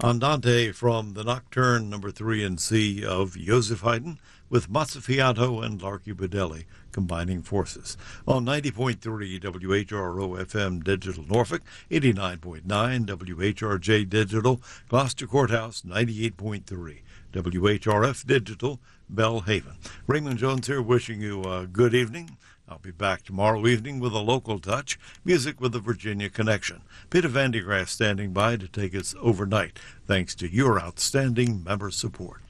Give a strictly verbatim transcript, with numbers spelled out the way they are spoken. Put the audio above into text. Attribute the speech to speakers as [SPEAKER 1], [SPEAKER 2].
[SPEAKER 1] Andante from the Nocturne number three in C of Joseph Haydn with Mazzafiato and Larky Badelli combining forces. On ninety point three W H R O F M Digital Norfolk, eighty-nine point nine W H R J Digital Gloucester Courthouse, ninety-eight point three W H R F Digital Bellhaven. Raymond Jones here wishing you a good evening. I'll be back tomorrow evening with a local touch, music with the Virginia Connection. Peter Vandegrass standing by to take us overnight, thanks to your outstanding member support.